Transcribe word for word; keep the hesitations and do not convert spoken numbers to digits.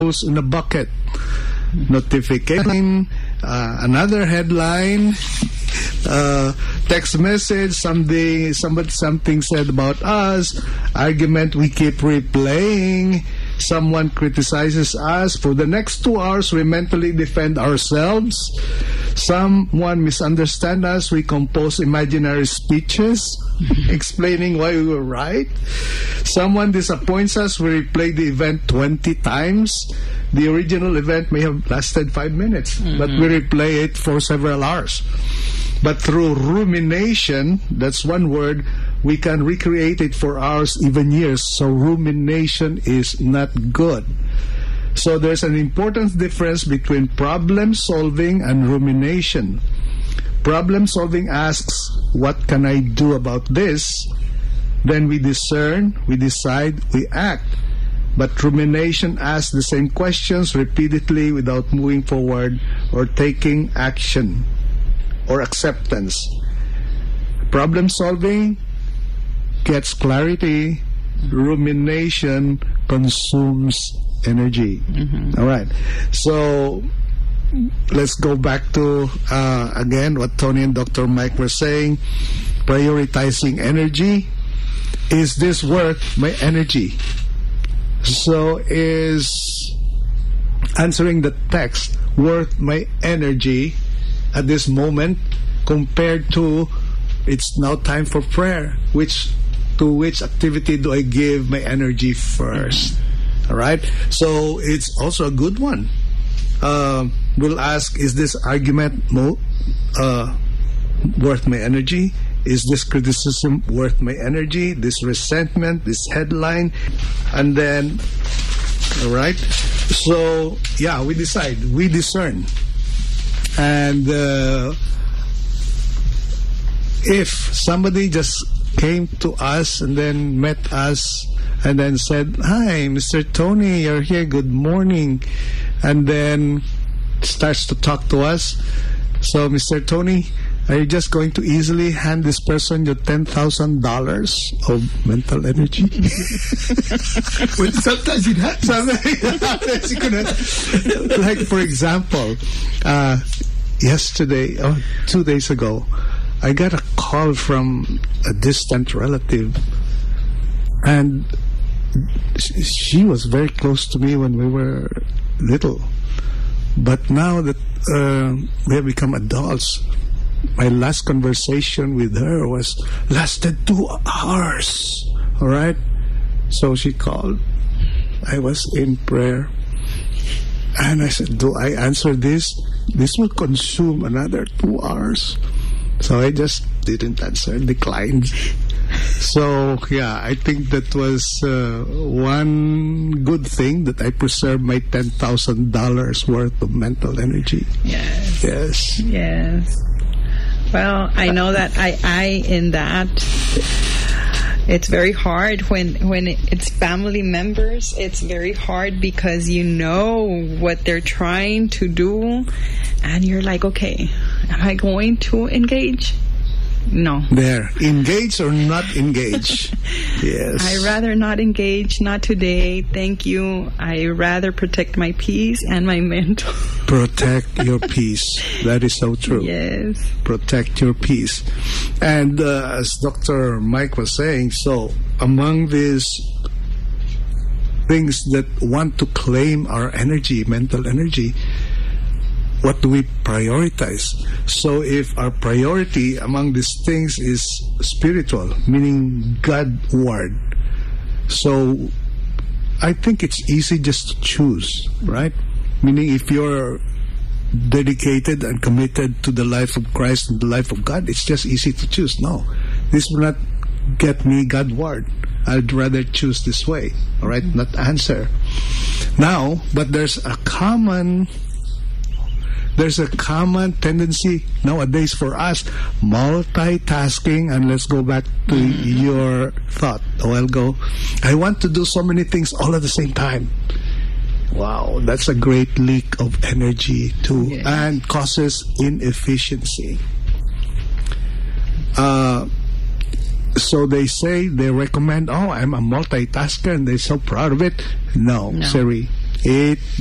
goes in a bucket. Notification, uh, another headline, uh, text message, something, somebody, something said about us, argument we keep replaying, someone criticizes us. For the next two hours, we mentally defend ourselves. Someone misunderstands us, we compose imaginary speeches explaining why we were right. Someone disappoints us, we replay the event twenty times. The original event may have lasted five minutes, mm-hmm. but we replay it for several hours. But through rumination, that's one word, we can recreate it for hours, even years. So rumination is not good. So there's an important difference between problem solving and rumination. Problem solving asks, what can I do about this? Then we discern, we decide, we act. But rumination asks the same questions repeatedly without moving forward or taking action or acceptance. Problem solving gets clarity. Rumination consumes energy. Mm-hmm. All right. So let's go back to, uh, again, what Tony and Doctor Mike were saying. Prioritizing energy. Is this worth my energy? So is answering the text worth my energy at this moment compared to it's now time for prayer? Which to which activity do I give my energy first? All right. So it's also a good one. Uh, we'll ask: is this argument mo- uh, worth my energy? Is this criticism worth my energy? This resentment, this headline, and then, all right. So yeah, we decide, we discern, and uh, if somebody just came to us and then met us and then said, "Hi, Mister Tony, you're here. Good morning," and then starts to talk to us. So, Mister Tony, are you just going to easily hand this person your ten thousand dollars of mental energy? Well, sometimes it happens. Like, for example, uh, yesterday, or oh, two days ago, I got a call from a distant relative, and she was very close to me when we were little. But now that uh, we have become adults, my last conversation with her was lasted two hours. All right? So she called. I was in prayer. And I said, do I answer this? This will consume another two hours. So I just didn't answer, declined. So, yeah, I think that was uh, one good thing, that I preserved my ten thousand dollars worth of mental energy. Yes. Yes. Yes. Well, I know that I, I in that, it's very hard when, when it's family members. It's very hard because you know what they're trying to do, and you're like, okay, am I going to engage? No. There. Engage or not engage? Yes. I rather not engage. Not today. Thank you. I rather protect my peace and my mental. Protect your peace. That is so true. Yes. Protect your peace. And uh, as Doctor Mike was saying, so among these things that want to claim our energy, mental energy, what do we prioritize? So if our priority among these things is spiritual, meaning God word, so I think it's easy just to choose, right? Meaning if you're dedicated and committed to the life of Christ and the life of God, it's just easy to choose. No, this will not get me God word. I'd rather choose this way, all right? Mm-hmm. Not answer. Now, but there's a common... There's a common tendency nowadays for us, multitasking, and let's go back to mm-hmm. your thought a while ago. I want to do so many things all at the same time. Wow, that's a great leak of energy too, yes. And causes inefficiency. Uh, so they say, they recommend, oh, I'm a multitasker, and they're so proud of it. No, no. Siri. It